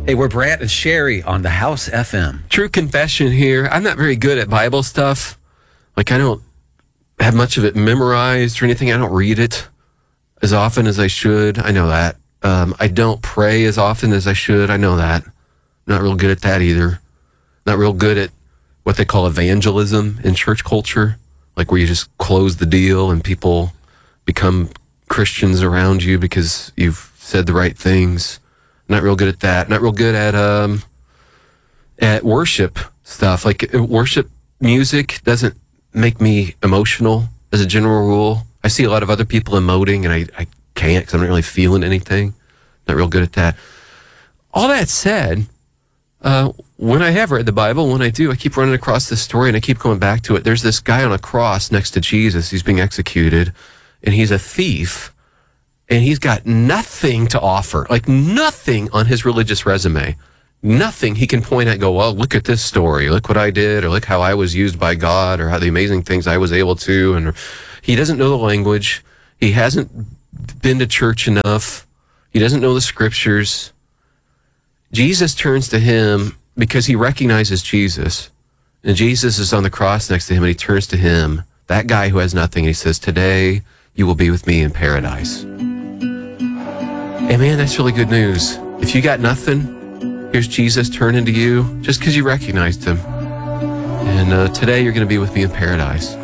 Hey, we're Brant and Sherry on the House FM. True confession here. I'm not very good at Bible stuff. Like, I don't have much of it memorized or anything. I don't read it as often as I should. I know that. I don't pray as often as I should. I know that. Not real good at that either. Not real good at what they call evangelism in church culture, like where you just close the deal and people become Christians around you because you've said the right things. Not real good at that. Not real good at worship stuff. Like, worship music doesn't make me emotional as a general rule. I see a lot of other people emoting, and I can't because I'm not really feeling anything. Not real good at that. All that said, when I have read the Bible, when I do, I keep running across this story, and I keep going back to it. There's this guy on a cross next to Jesus. He's being executed, and he's a thief. And he's got nothing to offer, like nothing on his religious resume. Nothing he can point at and go, well, look at this story. Look what I did, or look how I was used by God, or how the amazing things I was able to. And he doesn't know the language. He hasn't been to church enough. He doesn't know the scriptures. Jesus turns to him because he recognizes Jesus. And Jesus is on the cross next to him, and he turns to him, that guy who has nothing, and he says, today you will be with me in paradise. Hey, man, that's really good news. If you got nothing, here's Jesus turning to you just because you recognized him. And today you're going to be with me in paradise.